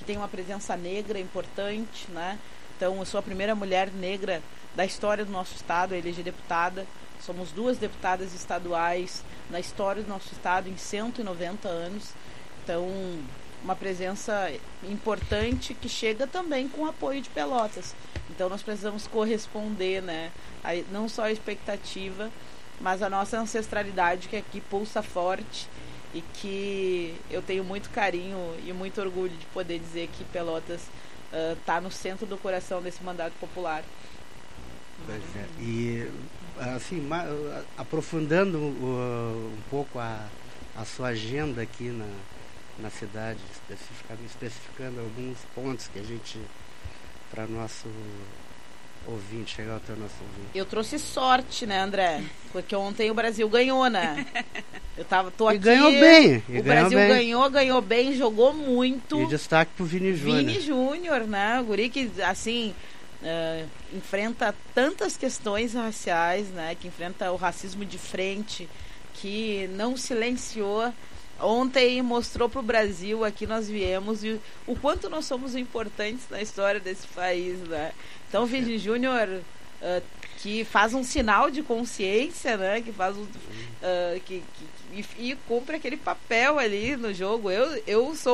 tem uma presença negra importante, né? Então, eu sou a primeira mulher negra da história do nosso estado a eleger deputada. Somos 2 deputadas estaduais na história do nosso estado em 190 anos. Então, uma presença importante que chega também com o apoio de Pelotas. Então, nós precisamos corresponder, né? Não só a expectativa, mas a nossa ancestralidade, que aqui pulsa forte e que eu tenho muito carinho e muito orgulho de poder dizer que Pelotas está no centro do coração desse mandato popular. Pois é. E, assim, aprofundando um pouco a sua agenda aqui na cidade, especificando alguns pontos que a gente, para nosso ouvinte, chegar até o nosso ouvinte. Eu trouxe sorte, né, André? Porque ontem o Brasil ganhou, né? Tô aqui. E ganhou bem. O Brasil ganhou bem, jogou muito. E destaque pro Vini Júnior. Vini Júnior, né? O guri que, assim, enfrenta tantas questões raciais, né? Que enfrenta o racismo de frente, que não silenciou. Ontem mostrou para o Brasil, aqui nós viemos, e o quanto nós somos importantes na história desse país, né? Então, o Vini Júnior, que faz um sinal de consciência, né? Que faz e cumpre aquele papel ali no jogo. Eu sou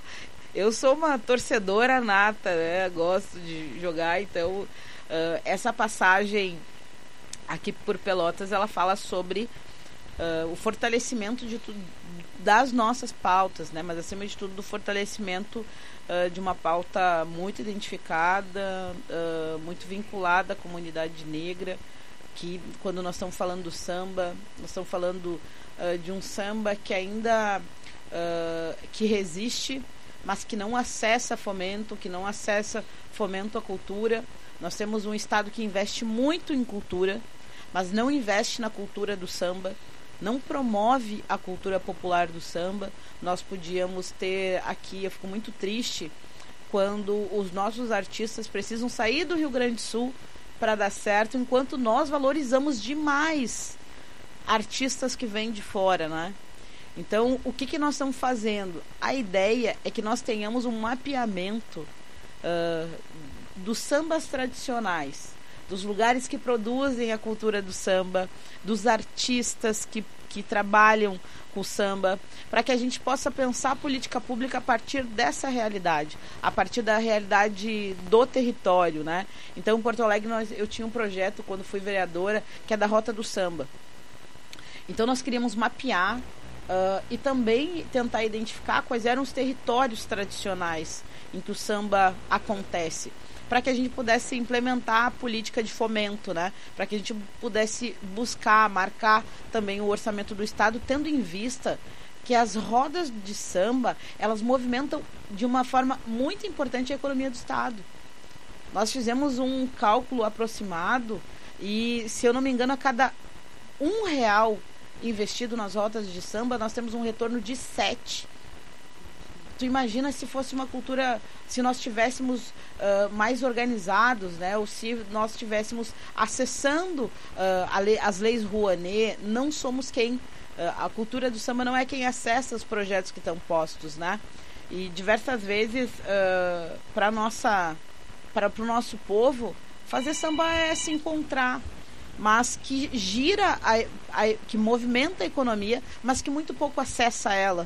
uma torcedora nata, né? Gosto de jogar, então essa passagem aqui por Pelotas, ela fala sobre o fortalecimento de tudo, das nossas pautas, né? Mas acima de tudo do fortalecimento de uma pauta muito identificada, muito vinculada à comunidade negra, que quando nós estamos falando do samba, nós estamos falando de um samba que ainda que resiste, mas que não acessa fomento, à cultura. Nós temos um estado que investe muito em cultura, mas não investe na cultura do samba, não promove a cultura popular do samba. Nós podíamos ter aqui, eu fico muito triste quando os nossos artistas precisam sair do Rio Grande do Sul para dar certo, enquanto nós valorizamos demais artistas que vêm de fora, né? Então, o que nós estamos fazendo? A ideia é que nós tenhamos um mapeamento dos sambas tradicionais, dos lugares que produzem a cultura do samba, dos artistas que trabalham com o samba, para que a gente possa pensar a política pública a partir dessa realidade, a partir da realidade do território, né? Então, em Porto Alegre, eu tinha um projeto, quando fui vereadora, que é da Rota do Samba. Então, nós queríamos mapear e também tentar identificar quais eram os territórios tradicionais em que o samba acontece, para que a gente pudesse implementar a política de fomento, né? Para que a gente pudesse marcar também o orçamento do Estado, tendo em vista que as rodas de samba, elas movimentam de uma forma muito importante a economia do Estado. Nós fizemos um cálculo aproximado e, se eu não me engano, a cada R$1 investido nas rodas de samba, nós temos um retorno de 7. Tu imagina se fosse uma cultura, se nós estivéssemos mais organizados, né? Ou se nós estivéssemos acessando as leis Rouanet. Não somos quem, a cultura do samba não é quem acessa os projetos que estão postos, né? E diversas vezes para o nosso povo, fazer samba é se encontrar, mas que gira, que movimenta a economia, mas que muito pouco acessa ela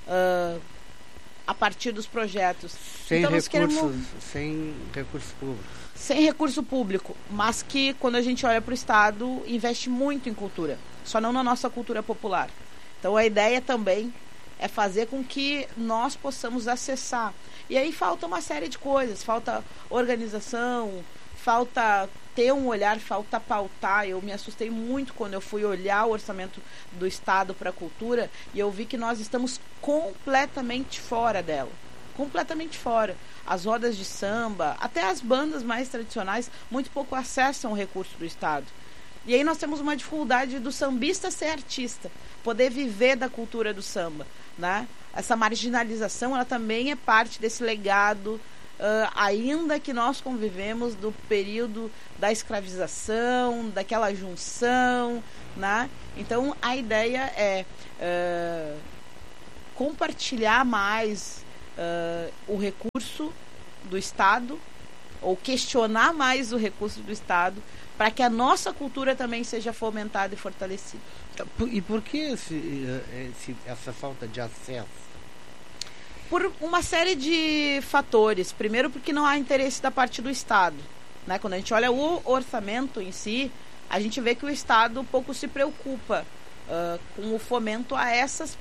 a partir dos projetos. Sem recurso público. Sem recurso público, mas que, quando a gente olha para o Estado, investe muito em cultura, só não na nossa cultura popular. Então, a ideia também é fazer com que nós possamos acessar. E aí falta uma série de coisas, falta organização, falta ter um olhar, falta pautar. Eu me assustei muito quando eu fui olhar o orçamento do Estado para a cultura e eu vi que nós estamos completamente fora dela. Completamente fora. As rodas de samba, até as bandas mais tradicionais, muito pouco acessam o recurso do Estado. E aí nós temos uma dificuldade do sambista ser artista, poder viver da cultura do samba, né? Essa marginalização, ela também é parte desse legado, ainda que nós convivemos do período da escravização, daquela junção, né? Então, a ideia é compartilhar mais o recurso do Estado, ou questionar mais o recurso do Estado, para que a nossa cultura também seja fomentada e fortalecida. E por que essa falta de acesso? Por uma série de fatores. Primeiro, porque não há interesse da parte do Estado, né? Quando a gente olha o orçamento em si, a gente vê que o Estado pouco se preocupa com o fomento a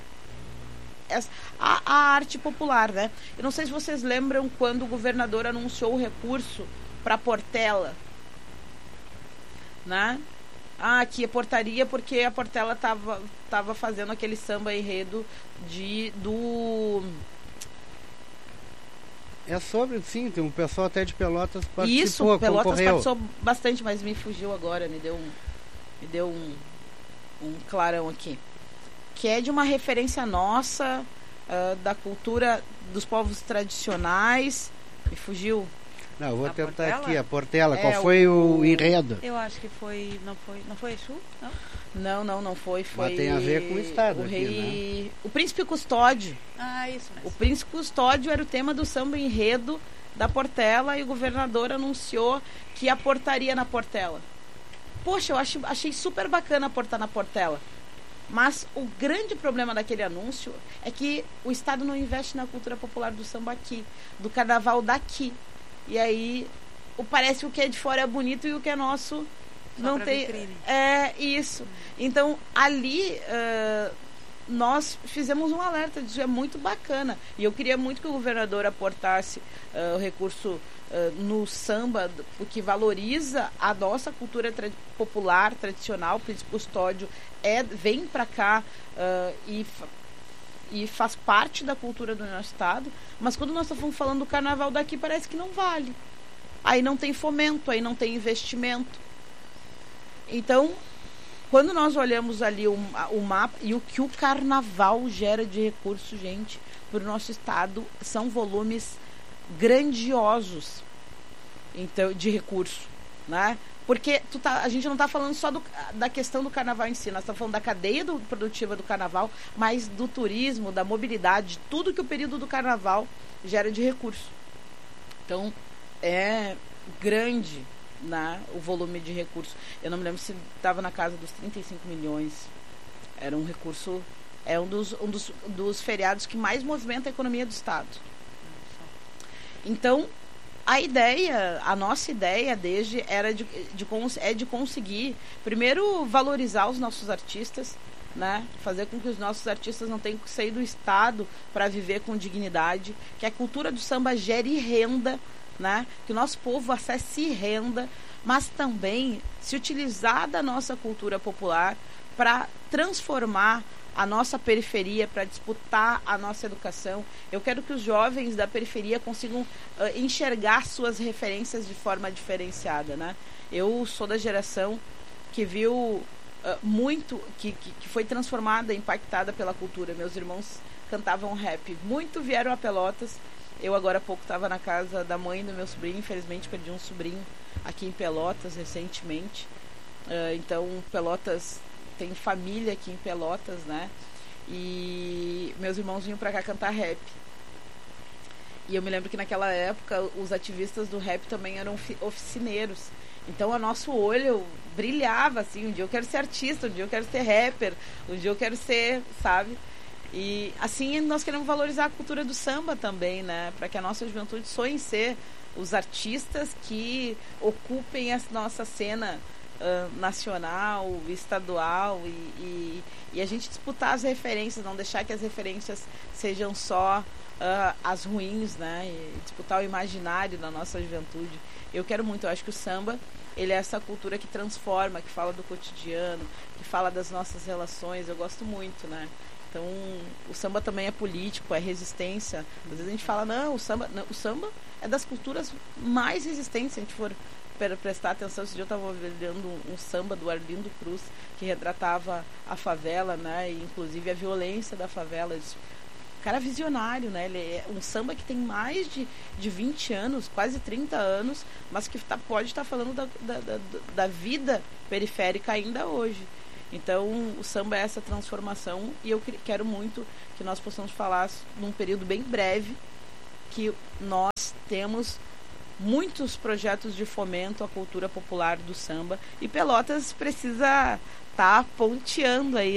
a arte popular, né? Eu não sei se vocês lembram quando o governador anunciou o recurso para Portela, né? Que a Portaria, porque a Portela tava fazendo aquele samba enredo sim, tem um pessoal até de Pelotas participou, Isso, Pelotas concorreu. participou bastante, mas me fugiu agora, me deu um clarão aqui. Que é de uma referência nossa, da cultura dos povos tradicionais. Me fugiu. Não, eu vou tentar Portela? aqui, a Portela. Qual foi o enredo? Eu acho que foi... Não foi Exu? Não? Não foi. Mas tem a ver com o Estado o aqui, rei, né? O Príncipe Custódio. Isso mesmo. O Príncipe Custódio era o tema do samba enredo da Portela e o governador anunciou que aportaria na Portela. Poxa, eu achei super bacana aportar na Portela. Mas o grande problema daquele anúncio é que o Estado não investe na cultura popular do samba aqui, do carnaval daqui. E aí, parece que o que é de fora é bonito e o que é nosso não tem. Vitrine. É isso. Então, ali, nós fizemos um alerta, isso é muito bacana. E eu queria muito que o governador aportasse o recurso no samba, porque valoriza a nossa cultura popular, tradicional. O Príncipe Custódio vem para cá e faz parte da cultura do nosso estado, mas quando nós estamos falando do carnaval daqui, parece que não vale. Aí não tem fomento, aí não tem investimento. Então, quando nós olhamos ali o mapa e o que o carnaval gera de recurso, gente, para o nosso estado, são volumes grandiosos, então, de recurso, né? Porque a gente não está falando só da questão do carnaval em si, nós estamos falando da cadeia produtiva do carnaval, mas do turismo, da mobilidade, tudo que o período do carnaval gera de recurso. Então, é grande, né, o volume de recursos. Eu não me lembro se estava na casa dos 35 milhões. Era um recurso, um dos feriados que mais movimenta a economia do estado. Então, a nossa ideia era de conseguir, primeiro, valorizar os nossos artistas, né? Fazer com que os nossos artistas não tenham que sair do estado para viver com dignidade, que a cultura do samba gere renda, né? Que o nosso povo acesse renda, mas também se utilizar da nossa cultura popular para transformar a nossa periferia, para disputar a nossa educação. Eu quero que os jovens da periferia consigam enxergar suas referências de forma diferenciada, né? Eu sou da geração que viu muito, que foi transformada, impactada pela cultura. Meus irmãos cantavam rap, muito vieram a Pelotas. Eu agora há pouco estava na casa da mãe do meu sobrinho, infelizmente perdi um sobrinho aqui em Pelotas recentemente. Então Pelotas tem família aqui em Pelotas, né? E meus irmãos vinham pra cá cantar rap. E eu me lembro que naquela época os ativistas do rap também eram oficineiros. Então o nosso olho brilhava, assim, um dia eu quero ser artista, um dia eu quero ser rapper, um dia eu quero ser, sabe? E assim nós queremos valorizar a cultura do samba também, né? Para que a nossa juventude sonhe em ser os artistas que ocupem a nossa cena nacional, estadual e a gente disputar as referências, não deixar que as referências sejam só as ruins, né? E disputar o imaginário da nossa juventude. Eu quero muito, eu acho que o samba, ele é essa cultura que transforma, que fala do cotidiano, que fala das nossas relações, eu gosto muito, né? Então, o samba também é político, é resistência. Às vezes a gente fala, não, o samba é das culturas mais resistentes, se a gente for prestar atenção. Esse dia eu estava olhando um samba do Arlindo Cruz que retratava a favela, né, e inclusive a violência da favela. O cara é visionário, né? Ele é um samba que tem mais de 20 anos, quase 30 anos, mas que pode estar falando da vida periférica ainda hoje. Então o samba é essa transformação e eu quero muito que nós possamos falar num período bem breve que nós temos muitos projetos de fomento à cultura popular do samba e Pelotas precisa estar ponteando aí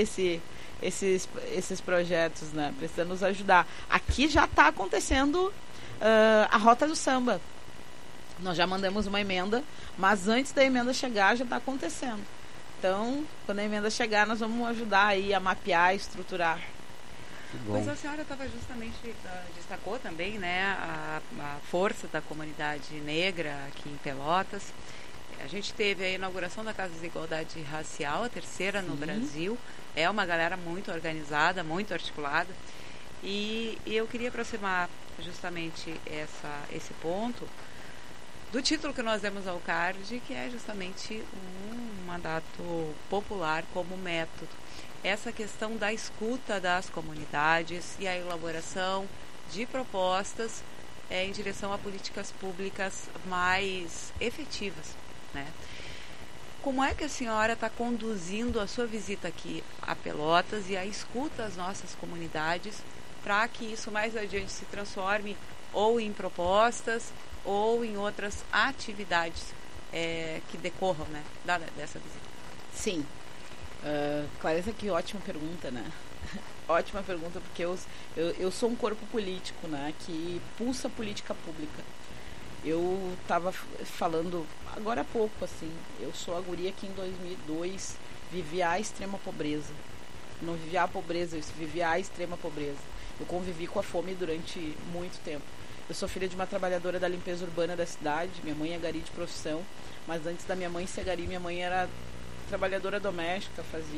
esses projetos, né? Precisa nos ajudar. Aqui já está acontecendo a Rota do Samba. Nós já mandamos uma emenda, mas antes da emenda chegar já está acontecendo. Então, quando a emenda chegar, nós vamos ajudar aí a mapear, estruturar. Pois a senhora estava justamente, destacou também, né, a força da comunidade negra aqui em Pelotas. A gente teve a inauguração da Casa de Igualdade Racial, a terceira no Brasil. É uma galera muito organizada, muito articulada. E eu queria aproximar justamente esse ponto do título que nós demos ao CARD, que é justamente um mandato popular como método. Essa questão da escuta das comunidades e a elaboração de propostas em direção a políticas públicas mais efetivas, né? Como é que a senhora está conduzindo a sua visita aqui a Pelotas e a escuta às nossas comunidades para que isso mais adiante se transforme ou em propostas ou em outras atividades que decorram, né, dessa visita? Sim. Clarissa, que ótima pergunta, né? Ótima pergunta, porque eu sou um corpo político, né, que pulsa política pública. Eu estava falando agora há pouco, assim, eu sou a guria que em 2002 vivia a extrema pobreza. Não vivia a pobreza, eu vivia a extrema pobreza. Eu convivi com a fome durante muito tempo. Eu sou filha de uma trabalhadora da limpeza urbana da cidade. Minha mãe é gari de profissão, mas antes da minha mãe ser gari, minha mãe era trabalhadora doméstica,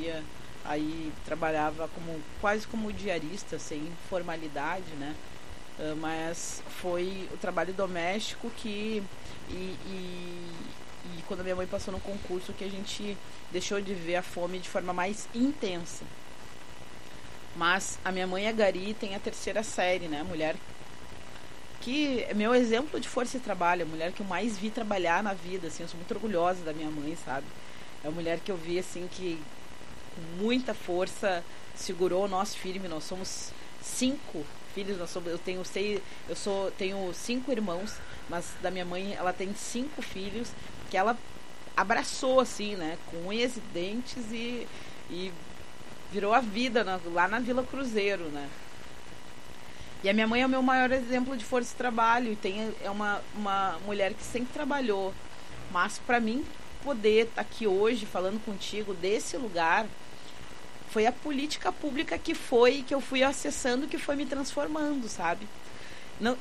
trabalhava quase como diarista, sem formalidade, né? Mas foi o trabalho doméstico e quando a minha mãe passou no concurso que a gente deixou de ver a fome de forma mais intensa. Mas a minha mãe é gari, tem a terceira série, né? Mulher que é meu exemplo de força e trabalho, a mulher que eu mais vi trabalhar na vida, assim, eu sou muito orgulhosa da minha mãe, sabe? É uma mulher que eu vi, assim, que com muita força segurou nós firme. Nós somos 5 filhos, tenho 5 irmãos, mas da minha mãe ela tem 5 filhos que ela abraçou, assim, né, com unhas e dentes e virou a vida lá na Vila Cruzeiro, né? E a minha mãe é o meu maior exemplo de força e trabalho, e é uma mulher que sempre trabalhou. Mas para mim poder estar aqui hoje falando contigo desse lugar, foi a política pública que eu fui acessando, que foi me transformando, sabe? Não,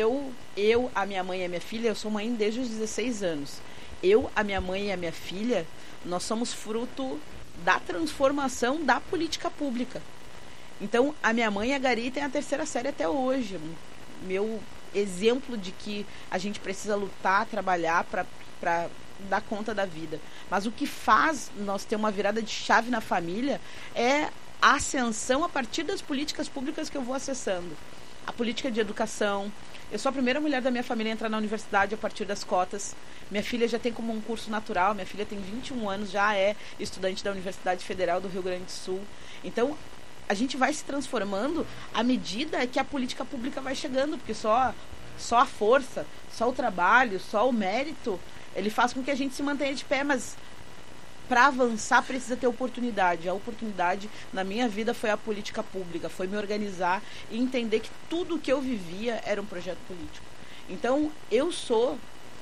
a minha mãe e a minha filha, eu sou mãe desde os 16 anos. A minha mãe e a minha filha, nós somos fruto da transformação da política pública. Então, a minha mãe, a gari, tem a terceira série até hoje. Meu exemplo de que a gente precisa lutar, trabalhar para dar conta da vida. Mas o que faz nós ter uma virada de chave na família é a ascensão a partir das políticas públicas que eu vou acessando. A política de educação. Eu sou a primeira mulher da minha família a entrar na universidade a partir das cotas. Minha filha já tem como um curso natural. Minha filha tem 21 anos, já é estudante da Universidade Federal do Rio Grande do Sul. Então, a gente vai se transformando à medida que a política pública vai chegando, porque só a força, só o trabalho, só o mérito, ele faz com que a gente se mantenha de pé, mas para avançar precisa ter oportunidade. A oportunidade na minha vida foi a política pública, foi me organizar e entender que tudo que eu vivia era um projeto político. Então, eu sou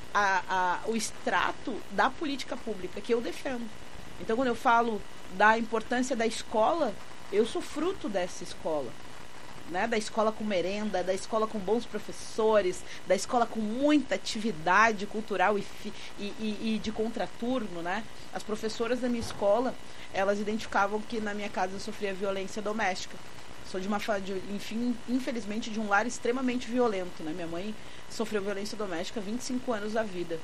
o extrato da política pública que eu defendo. Então, quando eu falo da importância da escola, eu sou fruto dessa escola, né? Da escola com merenda, da escola com bons professores, da escola com muita atividade cultural e de contraturno, né? As professoras da minha escola, elas identificavam que na minha casa eu sofria violência doméstica. Sou infelizmente, de um lar extremamente violento, né? Minha mãe sofreu violência doméstica há 25 anos da vida.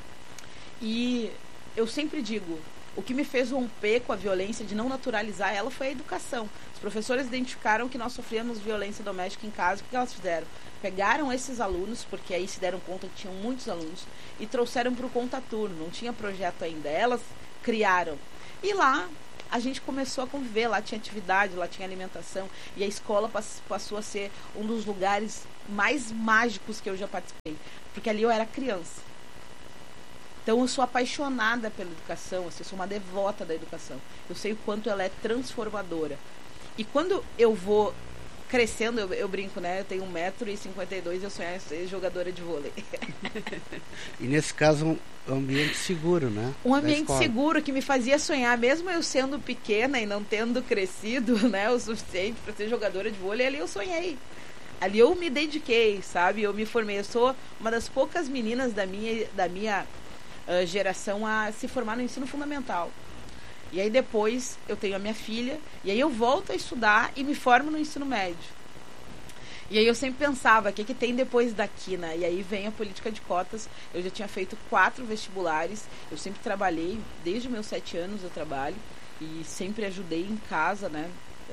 E eu sempre digo, o que me fez romper com a violência, de não naturalizar ela, foi a educação. Os professores identificaram que nós sofríamos violência doméstica em casa. O que elas fizeram? Pegaram esses alunos, porque aí se deram conta que tinham muitos alunos, e trouxeram para o contraturno. Não tinha projeto ainda. Elas criaram. E lá a gente começou a conviver. Lá tinha atividade, lá tinha alimentação. E a escola passou a ser um dos lugares mais mágicos que eu já participei, porque ali eu era criança. Então eu sou apaixonada pela educação, assim, eu sou uma devota da educação. Eu sei o quanto ela é transformadora. E quando eu vou crescendo, eu brinco, né? Eu tenho 1,52 m e eu sonho em ser jogadora de vôlei. E nesse caso, um ambiente seguro, né? Um ambiente seguro que me fazia sonhar, mesmo eu sendo pequena e não tendo crescido, né, o suficiente para ser jogadora de vôlei, ali eu sonhei. Ali eu me dediquei, sabe? Eu me formei. Eu sou uma das poucas meninas da minha geração a se formar no ensino fundamental. E aí depois eu tenho a minha filha, e aí eu volto a estudar e me formo no ensino médio. E aí eu sempre pensava, o que tem depois daqui, né? E aí vem a política de cotas. Eu já tinha feito 4 vestibulares, eu sempre trabalhei, desde meus 7 anos eu trabalho, e sempre ajudei em casa, né?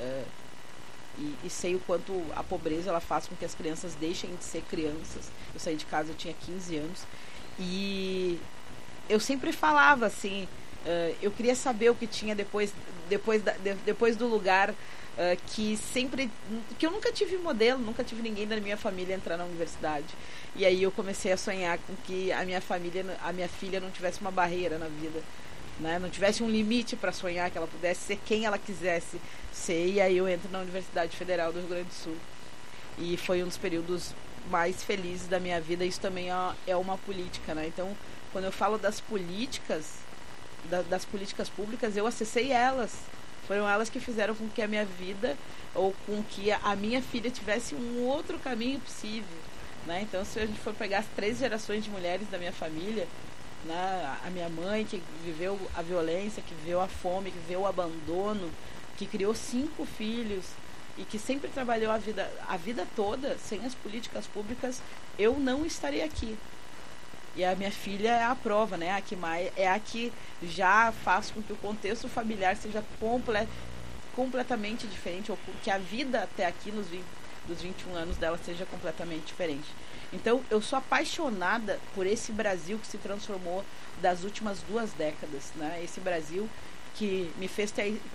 E sei o quanto a pobreza ela faz com que as crianças deixem de ser crianças. Eu saí de casa, eu tinha 15 anos, e eu sempre falava assim, eu queria saber o que tinha depois do lugar, que eu nunca tive modelo, nunca tive ninguém da minha família entrar na universidade. E aí eu comecei a sonhar com que a minha filha não tivesse uma barreira na vida, né? Não tivesse um limite para sonhar, que ela pudesse ser quem ela quisesse ser. E aí eu entro na Universidade Federal do Rio Grande do Sul. E foi um dos períodos mais felizes da minha vida. Isso também é uma política, né? Então, quando eu falo das políticas, das políticas públicas, eu acessei elas. Foram elas que fizeram com que a minha vida, ou com que a minha filha tivesse um outro caminho possível, né? Então, se a gente for pegar as 3 gerações de mulheres da minha família, né? A minha mãe, que viveu a violência, que viveu a fome, que viveu o abandono, que criou 5 filhos e que sempre trabalhou a vida toda, sem as políticas públicas, eu não estaria aqui. E a minha filha é a prova, né? É a que já faz com que o contexto familiar seja completamente diferente, ou que a vida até aqui, dos 21 anos dela, seja completamente diferente. Então, eu sou apaixonada por esse Brasil que se transformou das últimas 2 décadas, né? Esse Brasil que me fez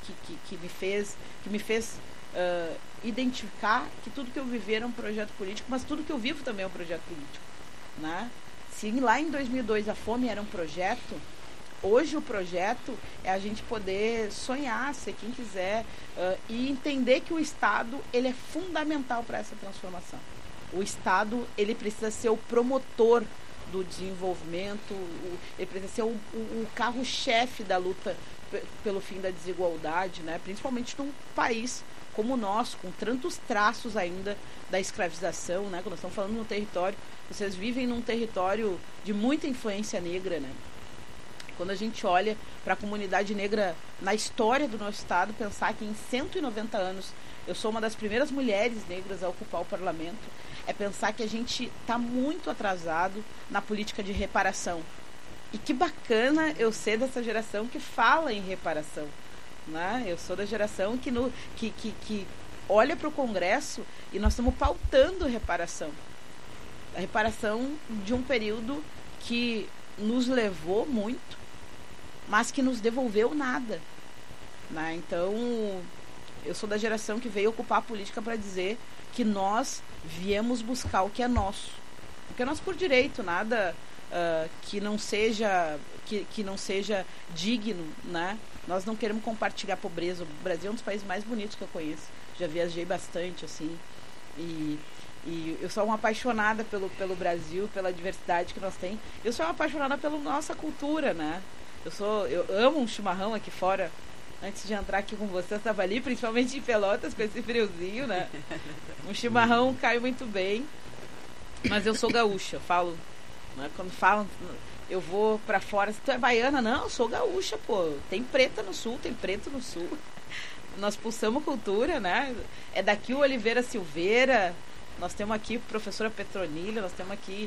identificar que tudo que eu vivi era um projeto político, mas tudo que eu vivo também é um projeto político, né? Se lá em 2002 a fome era um projeto, hoje o projeto é a gente poder sonhar, ser quem quiser, e entender que o Estado ele é fundamental para essa transformação. O Estado ele precisa ser o promotor do desenvolvimento, ele precisa ser o carro-chefe da luta pelo fim da desigualdade, né? Principalmente num país como o nosso, com tantos traços ainda da escravização, né? Quando nós estamos falando no território, vocês vivem num território de muita influência negra, né? Quando a gente olha para a comunidade negra na história do nosso estado, pensar que em 190 anos eu sou uma das primeiras mulheres negras a ocupar o parlamento, é pensar que a gente está muito atrasado na política de reparação. E que bacana eu ser dessa geração que fala em reparação, né? Eu sou da geração que olha para o Congresso e nós estamos pautando reparação. A reparação de um período que nos levou muito, mas que nos devolveu nada, né? Então, eu sou da geração que veio ocupar a política para dizer que nós viemos buscar o que é nosso. O que é nosso por direito, nada que não seja digno, né? Nós não queremos compartilhar a pobreza. O Brasil é um dos países mais bonitos que eu conheço. Já viajei bastante, assim, e eu sou uma apaixonada pelo Brasil, pela diversidade que nós temos. Eu sou uma apaixonada pela nossa cultura, né? Eu amo um chimarrão aqui fora. Antes de entrar aqui com vocês, estava ali, principalmente em Pelotas, com esse friozinho, né? Um chimarrão cai muito bem. Mas eu sou gaúcha, eu falo, né? Quando falam, eu vou pra fora, se tu é baiana, não, eu sou gaúcha, pô. Tem preta no sul, tem preto no sul. Nós pulsamos cultura, né? É daqui o Oliveira Silveira, nós temos aqui a professora Petronilha, nós temos aqui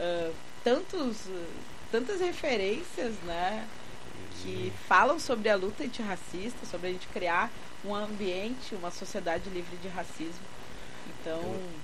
tantas referências, né? Que falam sobre a luta antirracista, sobre a gente criar um ambiente, uma sociedade livre de racismo. Então,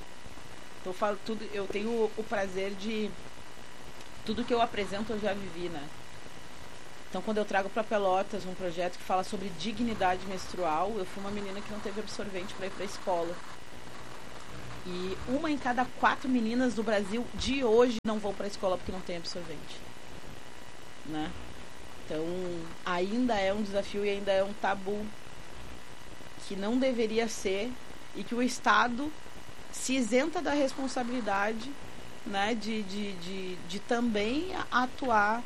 eu tenho o prazer de tudo que eu apresento eu já vivi, né? Então, quando eu trago para Pelotas um projeto que fala sobre dignidade menstrual, eu fui uma menina que não teve absorvente para ir para a escola. E 1 em cada 4 meninas do Brasil de hoje não vão para a escola porque não tem absorvente, né? Então, ainda é um desafio e ainda é um tabu que não deveria ser, e que o Estado se isenta da responsabilidade, né, de também atuar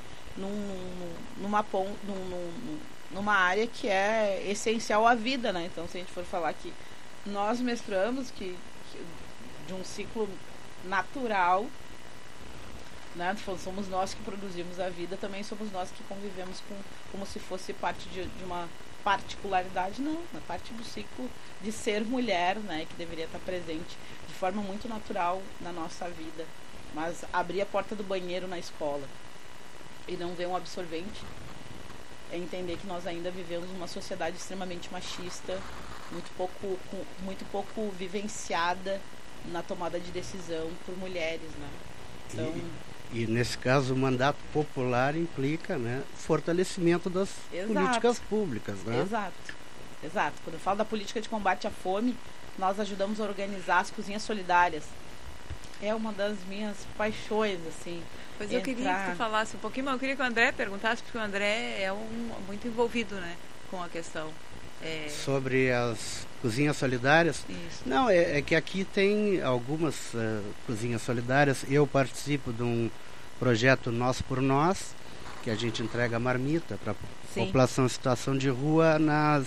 numa área que é essencial à vida, né? Então, se a gente for falar que nós menstruamos, que de um ciclo natural, né? Somos nós que produzimos a vida, também somos nós que convivemos como se fosse parte de uma particularidade, não, na parte do ciclo de ser mulher, né? Que deveria estar presente de forma muito natural na nossa vida. Mas abrir a porta do banheiro na escola e não ver um absorvente é entender que nós ainda vivemos uma sociedade extremamente machista, muito pouco vivenciada na tomada de decisão por mulheres, né? Então, e nesse caso o mandato popular implica, né, fortalecimento das políticas públicas, né? Exato. Quando eu falo da política de combate à fome, nós ajudamos a organizar as cozinhas solidárias. É uma das minhas paixões, assim. Pois eu queria que tu falasse um pouquinho, mas eu queria que o André perguntasse, porque o André é muito envolvido, né, com a questão. Sobre as cozinhas solidárias? Isso. Não, é que aqui tem algumas cozinhas solidárias. Eu participo de um projeto Nós por Nós, que a gente entrega marmita para a população em situação de rua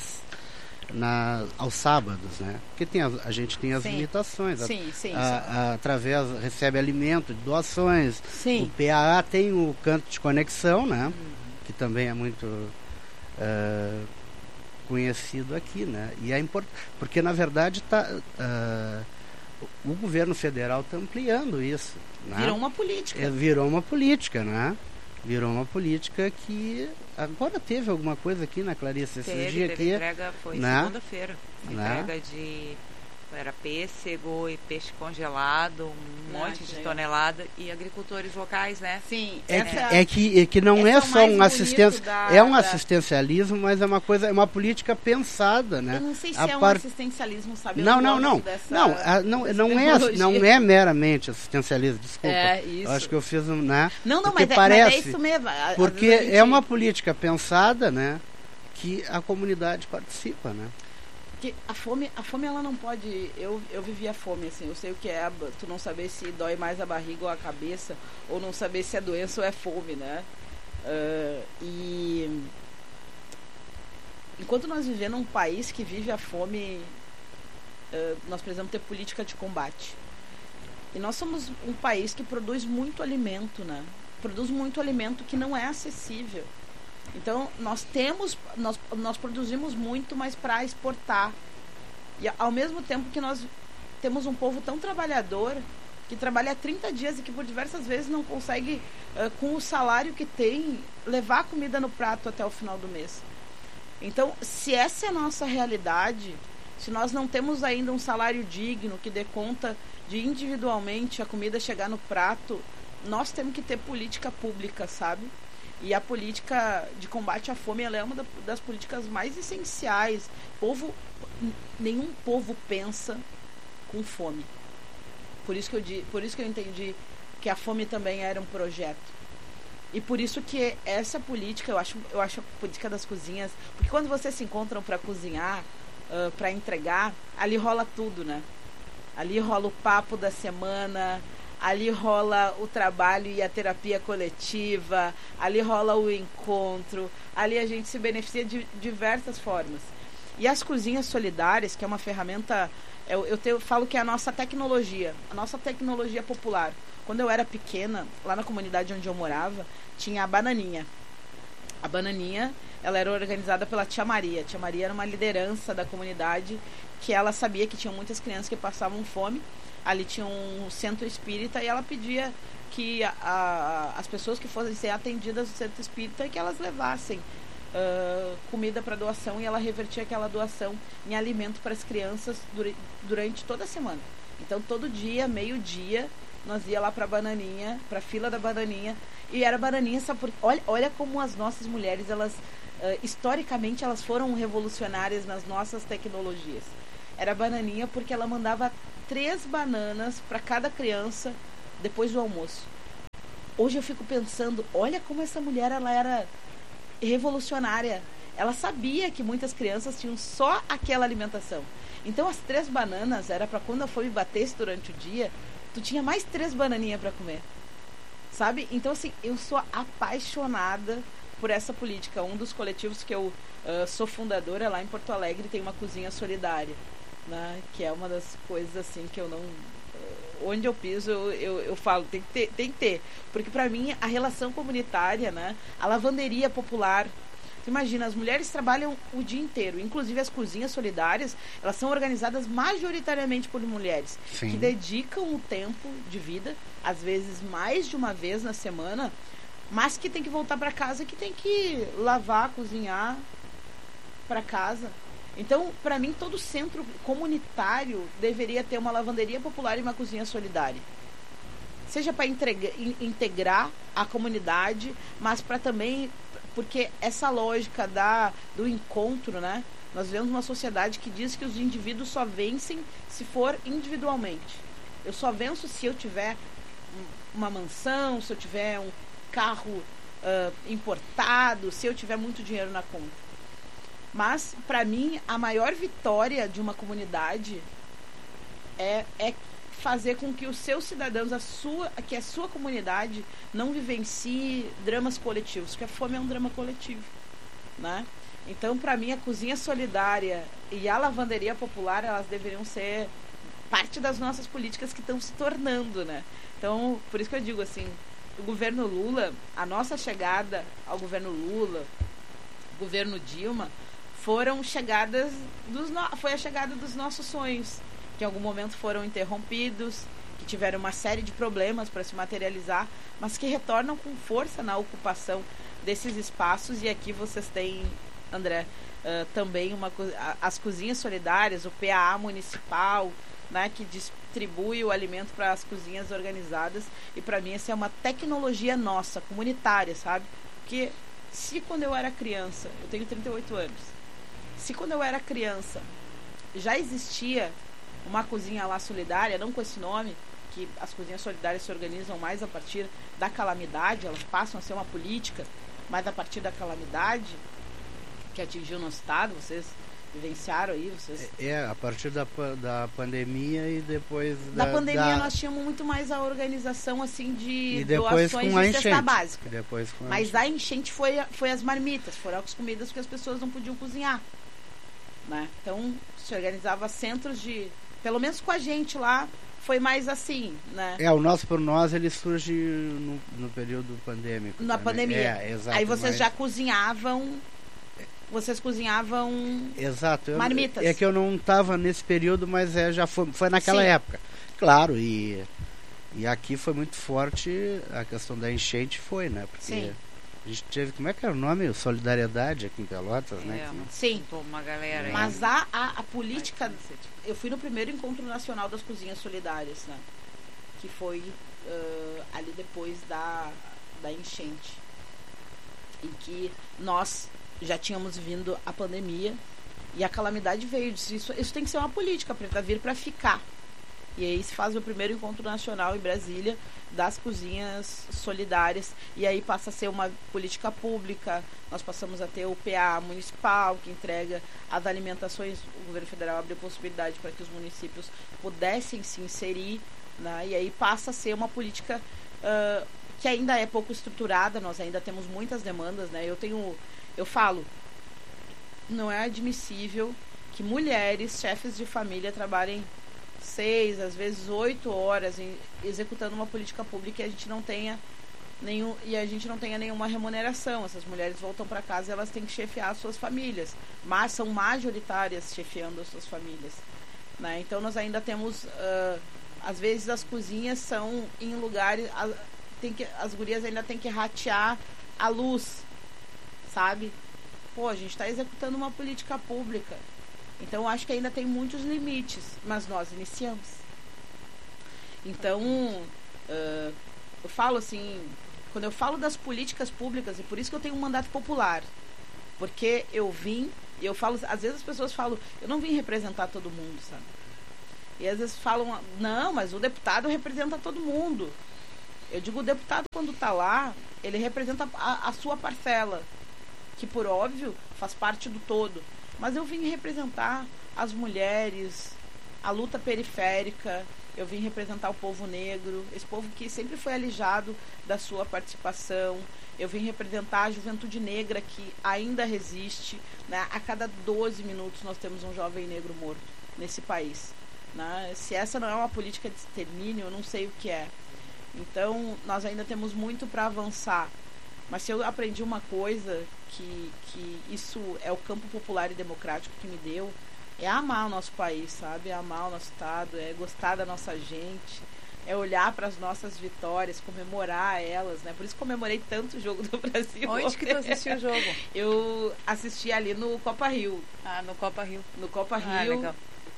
aos sábados, né? Porque a gente tem as limitações. Recebe alimento, doações. Sim. O PAA tem o canto de conexão, né? Que também é muito conhecido aqui, né? E é importante, porque na verdade o governo federal está ampliando isso, né? Virou uma política. Virou uma política, né? Virou uma política que agora teve alguma coisa aqui na Clarice esses dias aqui. Entrega foi segunda-feira. Entrega de era pêssego e peixe congelado, um monte de tonelada, e agricultores locais, né? Sim. Que não é só um assistência, um assistencialismo, mas é uma política pensada, né? Eu não sei se um assistencialismo, sabe? Não é meramente assistencialismo, desculpa. Isso. Eu acho que eu fiz né? Não, mas é isso mesmo. Porque é uma política pensada, né? Que a comunidade participa, né? Porque a fome ela não pode. Eu vivi a fome, assim, eu sei o que é tu não saber se dói mais a barriga ou a cabeça, ou não saber se é doença ou é fome, né? E enquanto nós vivemos num país que vive a fome, nós precisamos ter política de combate. E nós somos um país que produz muito alimento, né? Produz muito alimento que não é acessível. Então, nós produzimos muito, mas para exportar. E ao mesmo tempo que nós temos um povo tão trabalhador, que trabalha 30 dias e que por diversas vezes não consegue, com o salário que tem, levar a comida no prato até o final do mês. Então, se essa é a nossa realidade, se nós não temos ainda um salário digno que dê conta de individualmente a comida chegar no prato, nós temos que ter política pública, sabe? E a política de combate à fome, ela é uma das políticas mais essenciais. Nenhum povo pensa com fome. Por isso que eu entendi que a fome também era um projeto. E por isso que essa política, eu acho a política das cozinhas, porque quando vocês se encontram para cozinhar, para entregar, ali rola tudo, né? Ali rola o papo da semana, ali rola o trabalho e a terapia coletiva, ali rola o encontro, ali a gente se beneficia de diversas formas. E as cozinhas solidárias, que é uma ferramenta, eu falo que é a nossa tecnologia popular. Quando eu era pequena, lá na comunidade onde eu morava, tinha a Bananinha. A Bananinha, ela era organizada pela Tia Maria. A Tia Maria era uma liderança da comunidade, que ela sabia que tinham muitas crianças que passavam fome. Ali tinha um centro espírita e ela pedia que as pessoas que fossem ser atendidas no centro espírita, que elas levassem comida para doação, e ela revertia aquela doação em alimento para as crianças durante toda a semana. Então, todo dia, meio-dia, nós ia lá para a Bananinha, para a fila da Bananinha, e era Bananinha, sabe por... olha como as nossas mulheres, elas historicamente, elas foram revolucionárias nas nossas tecnologias. Era Bananinha porque ela mandava 3 bananas para cada criança depois do almoço. Hoje eu fico pensando, olha como essa mulher ela era revolucionária. Ela sabia que muitas crianças tinham só aquela alimentação. Então as 3 bananas era para quando a fome batesse durante o dia, tu tinha mais 3 bananinhas para comer. Sabe? Então assim, eu sou apaixonada por essa política. Um dos coletivos que eu sou fundadora lá em Porto Alegre tem uma cozinha solidária, né? Que é uma das coisas assim que eu não... onde eu piso, eu falo, tem que ter. Porque para mim, a relação comunitária, né? A lavanderia popular... Imagina, as mulheres trabalham o dia inteiro. Inclusive, as cozinhas solidárias, elas são organizadas majoritariamente por mulheres. Sim. Que dedicam o tempo de vida, às vezes mais de uma vez na semana, mas que tem que voltar para casa, que tem que lavar, cozinhar para casa. Então, para mim, todo centro comunitário deveria ter uma lavanderia popular e uma cozinha solidária. Seja para integrar a comunidade, mas para também... Porque essa lógica do encontro, né? Nós vivemos uma sociedade que diz que os indivíduos só vencem se for individualmente. Eu só venço se eu tiver uma mansão, se eu tiver um carro importado, se eu tiver muito dinheiro na conta. Mas, para mim, a maior vitória de uma comunidade é fazer com que os seus cidadãos, que a sua comunidade não vivencie dramas coletivos, porque a fome é um drama coletivo, né? Então, para mim, a cozinha solidária e a lavanderia popular, elas deveriam ser parte das nossas políticas que estão se tornando, né? Então, por isso que eu digo assim, o governo Lula, a nossa chegada ao governo Lula, governo Dilma, foi a chegada dos nossos sonhos, que em algum momento foram interrompidos, que tiveram uma série de problemas para se materializar, mas que retornam com força na ocupação desses espaços. E aqui vocês têm, André, também as cozinhas solidárias, o PAA municipal, né, que distribui o alimento para as cozinhas organizadas. E para mim essa é uma tecnologia nossa, comunitária, sabe? Porque se quando eu era criança, eu tenho 38 anos, se quando eu era criança já existia uma cozinha lá solidária, não com esse nome, que as cozinhas solidárias se organizam mais a partir da calamidade, elas passam a ser uma política, mas a partir da calamidade que atingiu o nosso estado, vocês vivenciaram aí, vocês... A partir da pandemia e depois da pandemia nós tínhamos muito mais a organização assim de doações de cesta básica. Mas a enchente foi as marmitas, foram as comidas que as pessoas não podiam cozinhar, né? Então se organizava centros de... Pelo menos com a gente lá, foi mais assim, né? O Nós por Nós, ele surge no período pandêmico. Na pandemia. Exato. Aí vocês já cozinhavam... Vocês cozinhavam exato. Marmitas. É que eu não estava nesse período, mas já foi naquela Sim. época. Claro, e aqui foi muito forte a questão da enchente, né? Porque Sim. a gente teve, como é que era o nome? Solidariedade aqui em Pelotas, né? Sim. Uma galera. Mas a política... Eu fui no primeiro encontro nacional das cozinhas solidárias, né? Que foi ali depois da enchente. Em que nós já tínhamos vindo a pandemia e a calamidade veio. Isso tem que ser uma política para vir para ficar. E aí se faz o primeiro encontro nacional em Brasília das cozinhas solidárias, e aí passa a ser uma política pública. Nós passamos a ter o PA municipal, que entrega as alimentações. O governo federal abriu possibilidade para que os municípios pudessem se inserir, né? E aí passa a ser uma política que ainda é pouco estruturada. Nós ainda temos muitas demandas, né? Eu falo, não é admissível que mulheres, chefes de família, trabalhem 6, às vezes 8 horas executando uma política pública e a gente não tenha nenhuma remuneração. Essas mulheres voltam para casa e elas têm que chefiar as suas famílias, mas são majoritárias chefiando as suas famílias, né? Então nós ainda temos, às vezes as cozinhas são em lugares, as gurias ainda têm que ratear a luz, sabe? A gente está executando uma política pública. Então, acho que ainda tem muitos limites, mas nós iniciamos. Então, eu falo assim, quando eu falo das políticas públicas, e por isso que eu tenho um mandato popular, porque eu falo, às vezes as pessoas falam, eu não vim representar todo mundo, sabe? E às vezes falam, não, mas o deputado representa todo mundo. Eu digo, o deputado quando está lá, ele representa a sua parcela, que por óbvio faz parte do todo. Mas eu vim representar as mulheres, a luta periférica, eu vim representar o povo negro, esse povo que sempre foi alijado da sua participação. Eu vim representar a juventude negra que ainda resiste, né? A cada 12 minutos nós temos um jovem negro morto nesse país, né? Se essa não é uma política de extermínio, eu não sei o que é. Então, nós ainda temos muito para avançar. Mas se eu aprendi uma coisa, que isso é o campo popular e democrático que me deu, é amar o nosso país, sabe? É amar o nosso estado, é gostar da nossa gente, é olhar para as nossas vitórias, comemorar elas, né? Por isso comemorei tanto o jogo do Brasil. Onde que tu assistiu o jogo? Eu assisti ali no Copa Rio. Ah, no Copa Rio. No Copa Rio. Legal.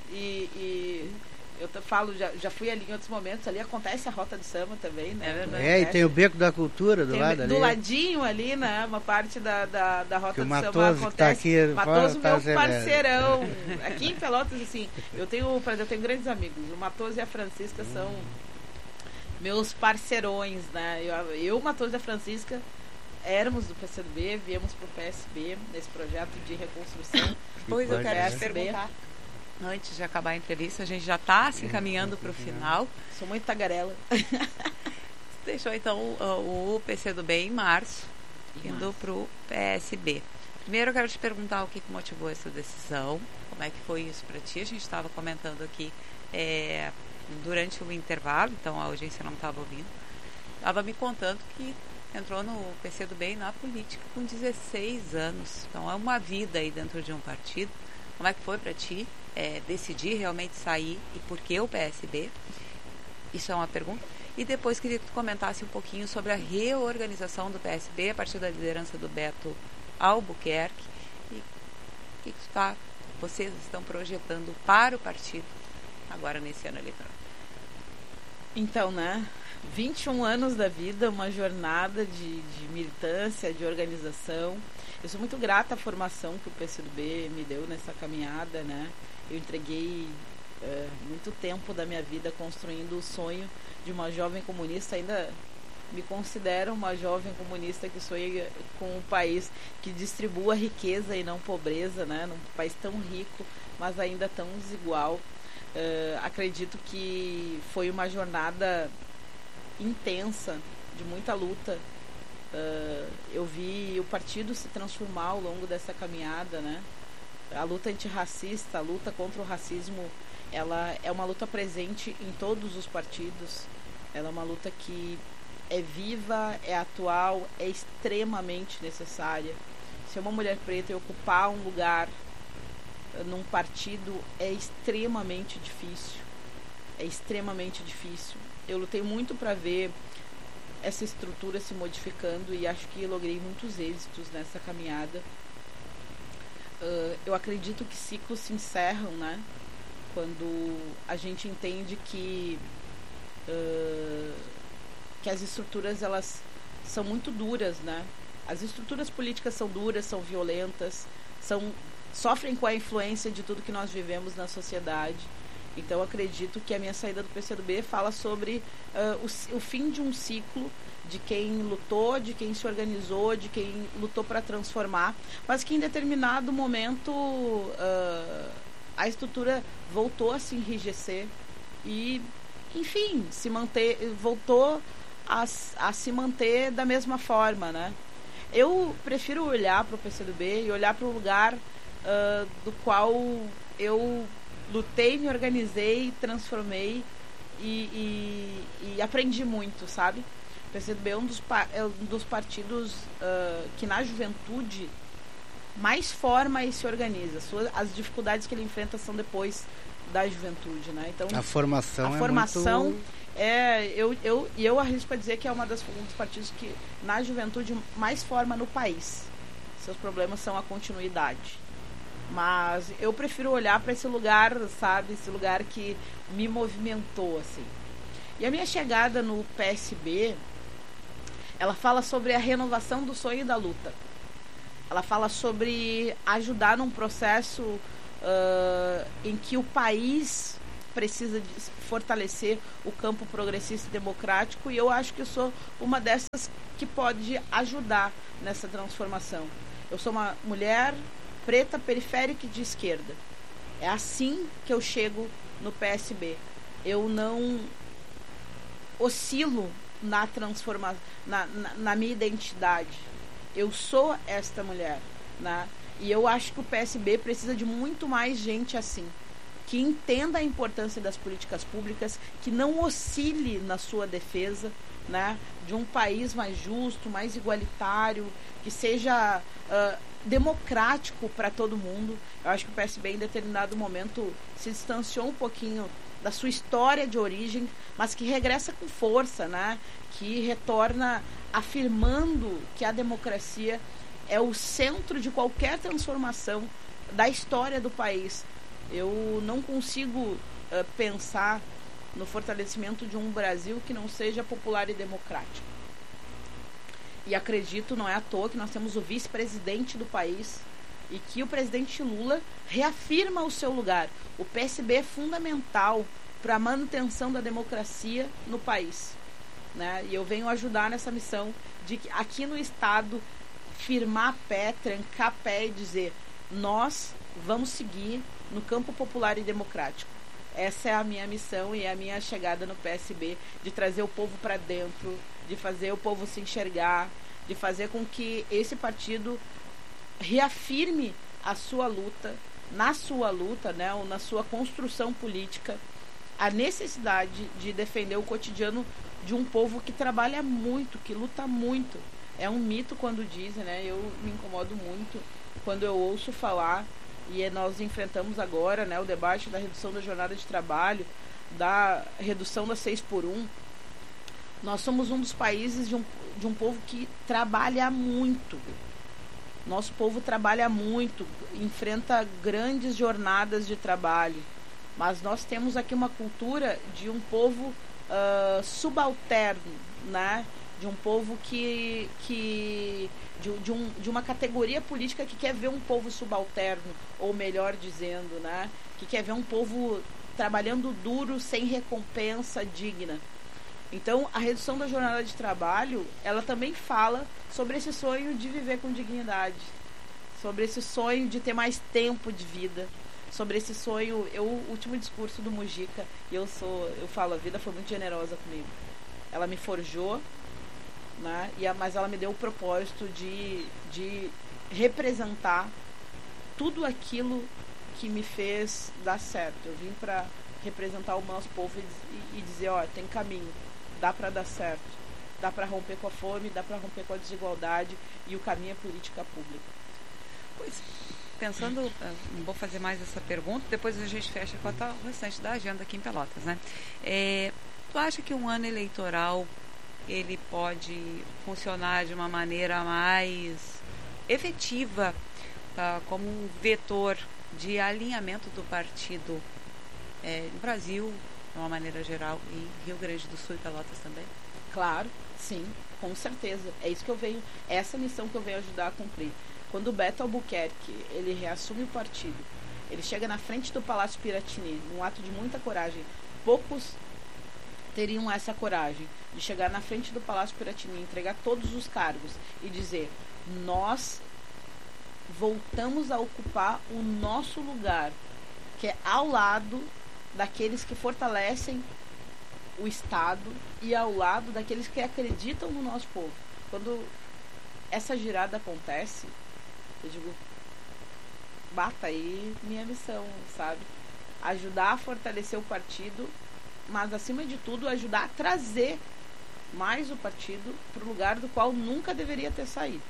E eu falo, já fui ali em outros momentos, ali acontece a Rota de Samba também, né? É verdade. E tem o Beco da Cultura do lado ali. Do ladinho ali, né? Uma parte da Rota de Samba acontece. Tá aqui, Matoso, meu parceirão. Aqui em Pelotas, assim, eu tenho grandes amigos. O Matoso e a Francisca são meus parceirões, né? Eu, o Matoso e a Francisca, éramos do PCdoB, viemos pro PSB, nesse projeto de reconstrução. Pois eu quero te PSB. perguntar. Antes de acabar a entrevista, a gente já está se encaminhando para o final. Sou muito tagarela. Deixou então o PCdoB em março, indo para o PSB. Primeiro eu quero te perguntar o que motivou essa decisão, como é que foi isso para ti. A gente estava comentando aqui durante o intervalo, então a audiência não estava ouvindo. Estava me contando que entrou no PCdoB na política com 16 anos. Então é uma vida aí dentro de um partido. Como é que foi para ti decidir realmente sair e por que o PSB? Isso é uma pergunta. E depois queria que tu comentasse um pouquinho sobre a reorganização do PSB a partir da liderança do Beto Albuquerque e o que vocês estão projetando para o partido agora nesse ano eleitoral. Então, né? 21 anos da vida, uma jornada de militância, de organização. Eu sou muito grata à formação que o PCdoB me deu nessa caminhada, né? Eu entreguei muito tempo da minha vida construindo o sonho de uma jovem comunista. Ainda me considero uma jovem comunista que sonha com um país que distribua riqueza e não pobreza, né? Num país tão rico, mas ainda tão desigual. Acredito que foi uma jornada intensa, de muita luta. Eu vi o partido se transformar ao longo dessa caminhada, né? A luta antirracista, a luta contra o racismo, ela é uma luta presente em todos os partidos. Ela é uma luta que é viva, é atual, é extremamente necessária. Se uma mulher preta ocupar um lugar num partido é extremamente difícil. É extremamente difícil. Eu lutei muito para ver essa estrutura se modificando e acho que logrei muitos êxitos nessa caminhada. Eu acredito que ciclos se encerram, né? Quando a gente entende que as estruturas elas são muito duras, né? As estruturas políticas são duras, são violentas, sofrem com a influência de tudo que nós vivemos na sociedade. Então acredito que a minha saída do PCdoB fala sobre o fim de um ciclo, de quem lutou, de quem se organizou, de quem lutou para transformar, mas que em determinado momento a estrutura voltou a se enrijecer e, enfim, voltou a se manter da mesma forma, né? Eu prefiro olhar para o PCdoB e olhar para o lugar do qual eu lutei, me organizei, transformei e aprendi muito, sabe? O PCdoB é um dos partidos que na juventude mais forma e se organiza. As dificuldades que ele enfrenta são depois da juventude, né? Então, a formação muito... eu arrisco a dizer que é um dos partidos que na juventude mais forma no país. Seus problemas são a continuidade. Mas eu prefiro olhar para esse lugar, sabe? Esse lugar que me movimentou, assim. E a minha chegada no PSB, ela fala sobre a renovação do sonho e da luta. Ela fala sobre ajudar num processo em que o país precisa fortalecer o campo progressista e democrático, e eu acho que eu sou uma dessas que pode ajudar nessa transformação. Eu sou uma mulher preta, periférica e de esquerda. É assim que eu chego no PSB. Eu não oscilo na transformação, na minha identidade. Eu sou esta mulher, né? E eu acho que o PSB precisa de muito mais gente assim, que entenda a importância das políticas públicas, que não oscile na sua defesa, né, de um país mais justo, mais igualitário, que seja democrático para todo mundo. Eu acho que o PSB em determinado momento se distanciou um pouquinho da sua história de origem, mas que regressa com força, né, que retorna afirmando que a democracia é o centro de qualquer transformação da história do país. Eu não consigo pensar no fortalecimento de um Brasil que não seja popular e democrático. E acredito, não é à toa, que nós temos o vice-presidente do país e que o presidente Lula reafirma o seu lugar. O PSB é fundamental para a manutenção da democracia no país, né? E eu venho ajudar nessa missão de que aqui no Estado firmar pé, trancar pé e dizer: nós vamos seguir no campo popular e democrático. Essa é a minha missão e a minha chegada no PSB, de trazer o povo para dentro, de fazer o povo se enxergar, de fazer com que esse partido reafirme a sua luta, na sua luta, né, ou na sua construção política, a necessidade de defender o cotidiano de um povo que trabalha muito, que luta muito. É um mito quando dizem, né? Eu me incomodo muito quando eu ouço falar, e nós enfrentamos agora, né, o debate da redução da jornada de trabalho, da redução das 6x1. Nós somos um dos países de um povo que trabalha muito. Nosso povo trabalha muito, enfrenta grandes jornadas de trabalho. Mas nós temos aqui uma cultura de um povo subalterno, né? De um povo de uma categoria política que quer ver um povo subalterno, ou melhor dizendo, né, que quer ver um povo trabalhando duro sem recompensa digna. Então, a redução da jornada de trabalho, ela também fala sobre esse sonho de viver com dignidade, sobre esse sonho de ter mais tempo de vida, sobre esse sonho. O último discurso do Mujica, eu falo, a vida foi muito generosa comigo. Ela me forjou, né? Mas ela me deu o propósito de representar tudo aquilo que me fez dar certo. Eu vim para representar o nosso povo e dizer: ó, tem caminho, dá para dar certo, dá para romper com a fome, dá para romper com a desigualdade, e o caminho é política pública. Pois, pensando, não vou fazer mais essa pergunta, depois a gente fecha com o restante da agenda aqui em Pelotas, né? Tu acha que um ano eleitoral ele pode funcionar de uma maneira mais efetiva, como um vetor de alinhamento do partido no Brasil, de uma maneira geral, e Rio Grande do Sul e Pelotas também? Claro, sim, com certeza. É isso que eu venho, é essa missão que eu venho ajudar a cumprir. Quando o Beto Albuquerque, ele reassume o partido, ele chega na frente do Palácio Piratini, num ato de muita coragem. Poucos teriam essa coragem de chegar na frente do Palácio Piratini, entregar todos os cargos e dizer: nós voltamos a ocupar o nosso lugar, que é ao lado daqueles que fortalecem o Estado e ao lado daqueles que acreditam no nosso povo. Quando essa girada acontece, eu digo: bata aí minha missão, sabe? Ajudar a fortalecer o partido, mas acima de tudo ajudar a trazer mais o partido para o lugar do qual nunca deveria ter saído.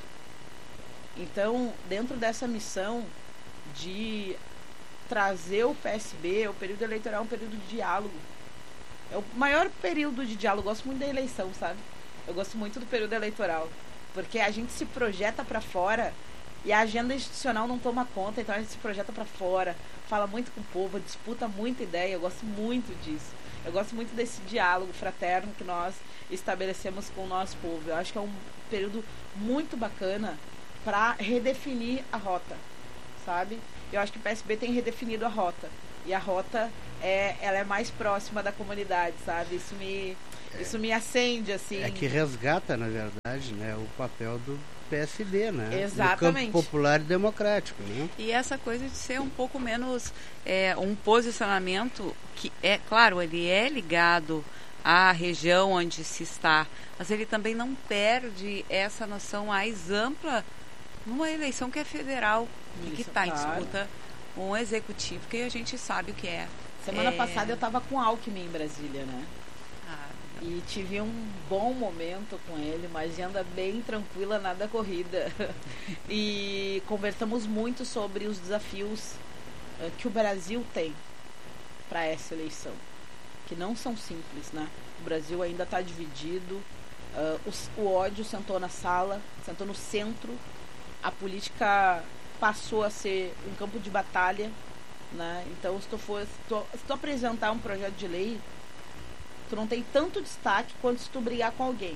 Então, dentro dessa missão de trazer o PSB, o período eleitoral é um período de diálogo. É o maior período de diálogo. Eu gosto muito da eleição, sabe? Eu gosto muito do período eleitoral, porque a gente se projeta para fora e a agenda institucional não toma conta, então a gente se projeta para fora, fala muito com o povo, disputa muita ideia. Eu gosto muito disso. Eu gosto muito desse diálogo fraterno que nós estabelecemos com o nosso povo. Eu acho que é um período muito bacana para redefinir a rota, sabe? Eu acho que o PSB tem redefinido a rota. E a rota ela é mais próxima da comunidade, sabe? Isso me acende, assim. É que resgata, na verdade, né, o papel do PSB, né? Exatamente. No campo popular e democrático, né? E essa coisa de ser um pouco menos um posicionamento que, claro, ele é ligado à região onde se está, mas ele também não perde essa noção mais ampla numa eleição que é federal e que está em disputa um executivo que a gente sabe o que é. Semana passada eu estava com Alckmin em Brasília, né? E tive um bom momento com ele, uma agenda bem tranquila, nada corrida. E conversamos muito sobre os desafios que o Brasil tem para essa eleição, que não são simples, né? O Brasil ainda está dividido, o ódio sentou na sala, sentou no centro, a política passou a ser um campo de batalha, né? Então, se tu apresentar um projeto de lei, tu não tem tanto destaque quanto se tu brigar com alguém,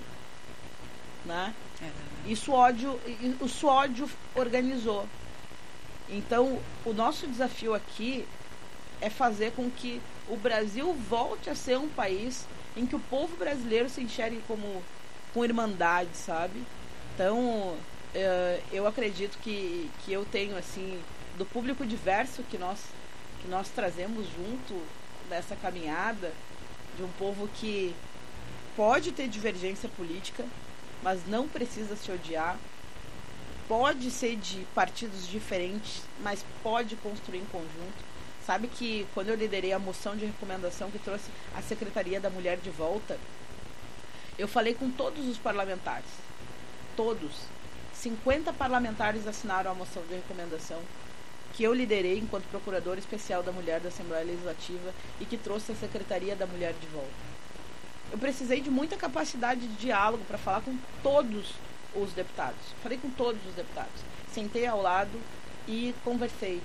né? Isso o ódio organizou. Então, o nosso desafio aqui é fazer com que o Brasil volte a ser um país em que o povo brasileiro se enxergue com irmandade, sabe? Então, eu acredito que eu tenho, assim, do público diverso que nós trazemos junto dessa caminhada, de um povo que pode ter divergência política, mas não precisa se odiar, pode ser de partidos diferentes, mas pode construir em conjunto. Sabe que quando eu liderei a moção de recomendação que trouxe a Secretaria da Mulher de volta, eu falei com todos os parlamentares, todos, 50 parlamentares assinaram a moção de recomendação que eu liderei enquanto Procuradora Especial da Mulher da Assembleia Legislativa e que trouxe a Secretaria da Mulher de volta. Eu precisei de muita capacidade de diálogo para falar com todos os deputados. Falei com todos os deputados. Sentei ao lado e conversei.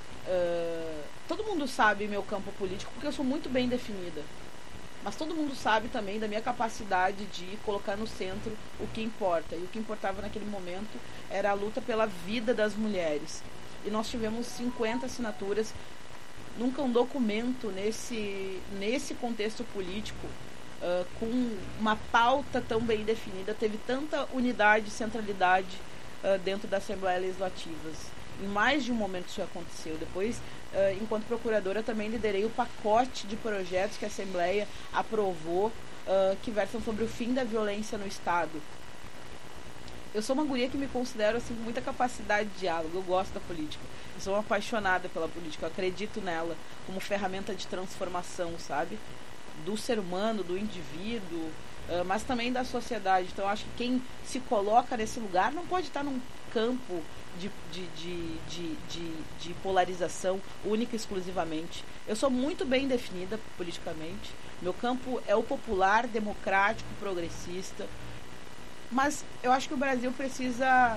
Todo mundo sabe meu campo político porque eu sou muito bem definida. Mas todo mundo sabe também da minha capacidade de colocar no centro o que importa. E o que importava naquele momento era a luta pela vida das mulheres. E nós tivemos 50 assinaturas. Nunca um documento nesse contexto político, com uma pauta tão bem definida, teve tanta unidade e centralidade dentro da Assembleia Legislativa. Em mais de um momento isso aconteceu. Depois, enquanto procuradora, também liderei o pacote de projetos que a Assembleia aprovou, que versam sobre o fim da violência no Estado. Eu sou uma guria que me considero assim, com muita capacidade de diálogo. Eu gosto da política. Eu sou uma apaixonada pela política. Eu acredito nela como ferramenta de transformação, sabe? Do ser humano, do indivíduo, mas também da sociedade. Então, eu acho que quem se coloca nesse lugar não pode estar num campo de polarização única e exclusivamente. Eu sou muito bem definida politicamente. Meu campo é o popular, democrático, progressista. Mas eu acho que o Brasil precisa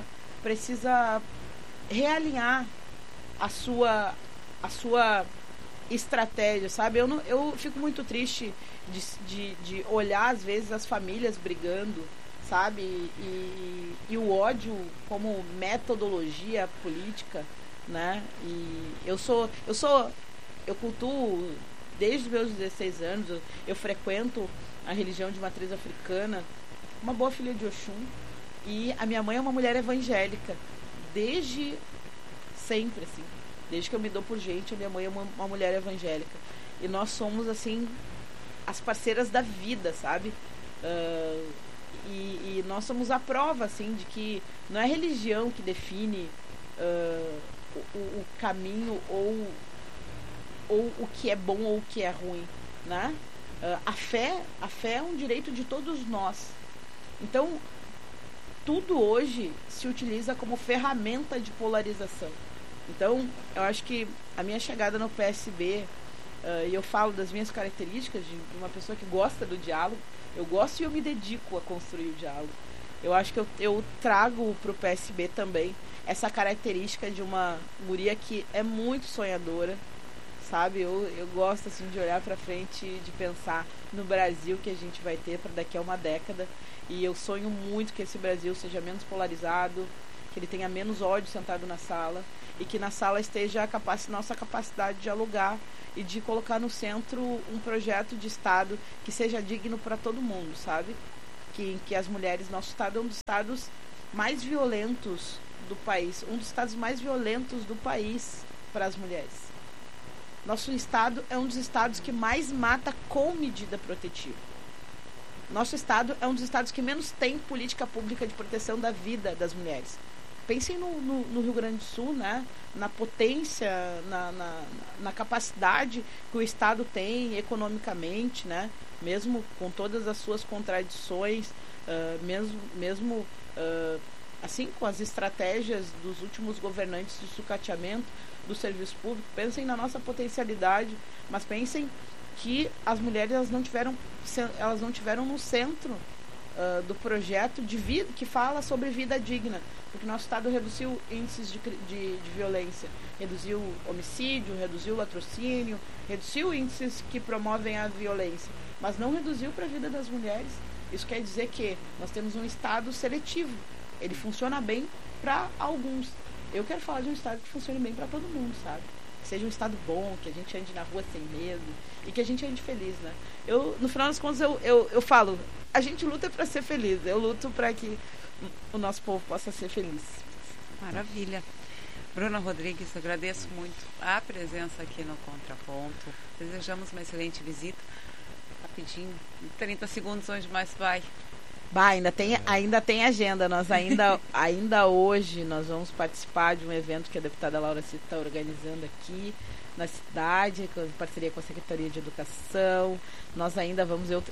realinhar a sua estratégia, sabe? Eu fico muito triste de olhar, às vezes, as famílias brigando, sabe? E o ódio como metodologia política, né? E eu cultuo desde os meus 16 anos, eu frequento a religião de matriz africana, uma boa filha de Oxum, e a minha mãe é uma mulher evangélica desde sempre, assim, desde que eu me dou por gente. A minha mãe é uma mulher evangélica e nós somos, assim, as parceiras da vida, sabe? E nós somos a prova, assim, de que não é a religião que define o caminho ou o que é bom ou o que é ruim, né? A fé é um direito de todos nós. Então, tudo hoje se utiliza como ferramenta de polarização. Então, eu acho que a minha chegada no PSB, e eu falo das minhas características de uma pessoa que gosta do diálogo, eu gosto e eu me dedico a construir o diálogo. Eu acho que eu trago para o PSB também essa característica de uma guria que é muito sonhadora, sabe? Eu gosto, assim, de olhar para frente e de pensar no Brasil que a gente vai ter para daqui a uma década. E eu sonho muito que esse Brasil seja menos polarizado, que ele tenha menos ódio sentado na sala e que na sala esteja nossa capacidade de alugar e de colocar no centro um projeto de Estado que seja digno para todo mundo, sabe? Que as mulheres, nosso Estado é um dos estados mais violentos do país, um dos estados mais violentos do país para as mulheres. Nosso estado é um dos estados que mais mata com medida protetiva. Nosso estado é um dos estados que menos tem política pública de proteção da vida das mulheres. Pensem no Rio Grande do Sul, né? Na potência, na capacidade que o estado tem economicamente, né? Mesmo com todas as suas contradições, mesmo assim com as estratégias dos últimos governantes de sucateamento do serviço público. Pensem na nossa potencialidade, mas pensem que as mulheres elas não tiveram no centro do projeto de vida que fala sobre vida digna, porque nosso estado reduziu índices de violência, reduziu homicídio, reduziu latrocínio, reduziu índices que promovem a violência, mas não reduziu para a vida das mulheres. Isso quer dizer que nós temos um estado seletivo, ele funciona bem para alguns. Eu quero falar de um estado que funcione bem para todo mundo, sabe? Que seja um estado bom, que a gente ande na rua sem medo e que a gente ande feliz, né? No final das contas, eu falo, a gente luta para ser feliz. Eu luto para que o nosso povo possa ser feliz. Maravilha. Bruna Rodrigues, agradeço muito a presença aqui no Contraponto. Desejamos uma excelente visita. Rapidinho, 30 segundos, onde mais vai? Ainda tem agenda. Nós ainda hoje nós vamos participar de um evento que a deputada Laura Cito está organizando aqui na cidade, em parceria com a Secretaria de Educação. Nós ainda vamos, eu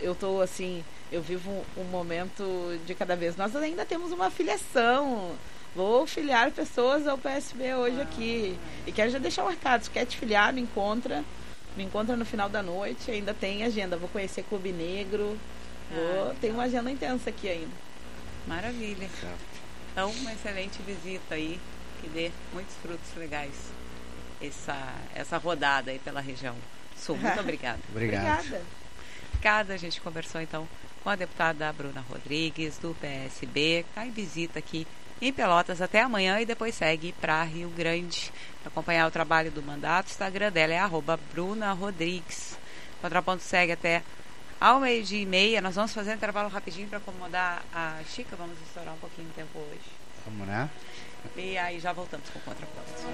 vivo um momento de cada vez. Nós ainda temos uma filiação. Vou filiar pessoas ao PSB hoje aqui. E quero já deixar marcado, se quer te filiar, me encontra no final da noite, ainda tem agenda. Vou conhecer Clube Negro. Tem uma agenda intensa aqui ainda. Maravilha. Então, uma excelente visita aí, que dê muitos frutos legais. Essa rodada aí pela região sul. Muito obrigada. Obrigada. A gente conversou então com a deputada Bruna Rodrigues, do PSB, que está em visita aqui em Pelotas até amanhã e depois segue para Rio Grande. Para acompanhar o trabalho do mandato, o Instagram dela é @BrunaRodrigues. O Contraponto segue até ao 12:30. Nós vamos fazer um intervalo rapidinho para acomodar a Chica. Vamos estourar um pouquinho o tempo hoje. Vamos, né? E aí já voltamos com o Contraponto.